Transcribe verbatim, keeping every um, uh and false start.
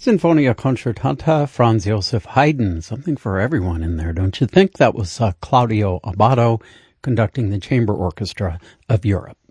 Sinfonia Concertanta, Franz Joseph Haydn. Something for everyone in there, don't you think? That was uh, Claudio Abbado conducting the Chamber Orchestra of Europe.